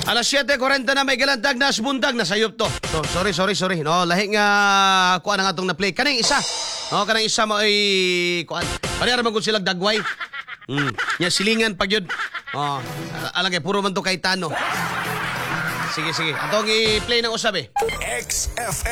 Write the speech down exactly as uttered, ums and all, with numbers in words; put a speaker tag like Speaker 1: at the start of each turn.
Speaker 1: Alas siyete forty na may galandag na smundag na sayop to. So, sorry, sorry, sorry. No, lahi nga kuan nga tong na-play. Kanang isa. No, kanang isa mo ay kuan. Parehara man gud sila dagway. Hmm, nya silingan pag yun. Oh, alagay puro man to kay Tano. Sige, sige. Atong i-play ng usab eh.
Speaker 2: X F